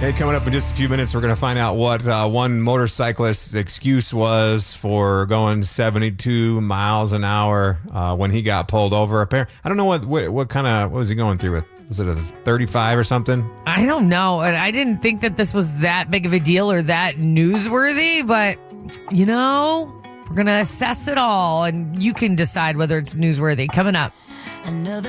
Hey, coming up in just a few minutes, we're going to find out what one motorcyclist's excuse was for going 72 miles an hour when he got pulled over. Apparently, I don't know what was he going through with? Was it a 35 or something? I don't know. I didn't think that this was that big of a deal or that newsworthy, but we're going to assess it all and you can decide whether it's newsworthy. Coming up. Another